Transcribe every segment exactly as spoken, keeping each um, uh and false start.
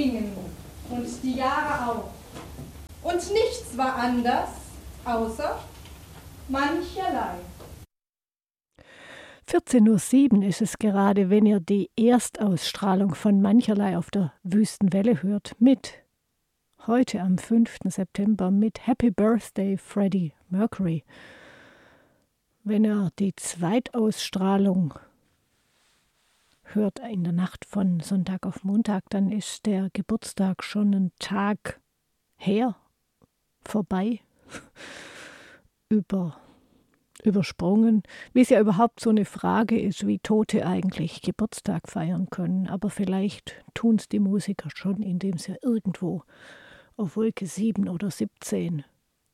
vergingen und die Jahre auch. Und nichts war anders, außer mancherlei. vierzehn Uhr sieben ist es gerade, wenn ihr die Erstausstrahlung von Mancherlei auf der Wüstenwelle hört, mit heute am fünften September mit Happy Birthday Freddie Mercury. Wenn ihr die Zweitausstrahlung hört in der Nacht von Sonntag auf Montag, dann ist der Geburtstag schon einen Tag her, vorbei, über übersprungen, wie es ja überhaupt so eine Frage ist, wie Tote eigentlich Geburtstag feiern können. Aber vielleicht tun es die Musiker schon, indem sie irgendwo auf Wolke sieben oder siebzehn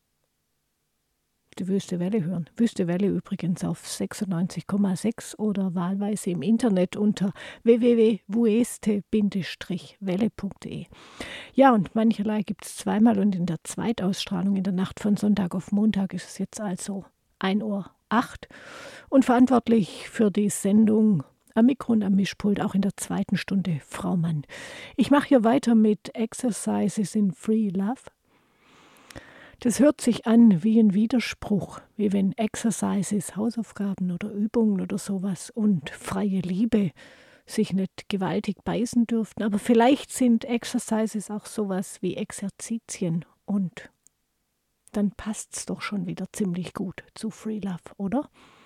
die Wüste Welle hören. Wüste Welle übrigens auf sechsundneunzig Komma sechs oder wahlweise im Internet unter w w w punkt wueste Welle punkt de. Ja, und mancherlei gibt es zweimal und in der Zweitausstrahlung in der Nacht von Sonntag auf Montag ist es jetzt also ein Uhr acht und verantwortlich für die Sendung am Mikro und am Mischpult auch in der zweiten Stunde Frau Mann. Ich mache hier weiter mit Exercises in Free Love. Das hört sich an wie ein Widerspruch, wie wenn Exercises, Hausaufgaben oder Übungen oder sowas und freie Liebe sich nicht gewaltig beißen dürften. Aber vielleicht sind Exercises auch sowas wie Exerzitien und dann passt es doch schon wieder ziemlich gut zu Free Love, oder?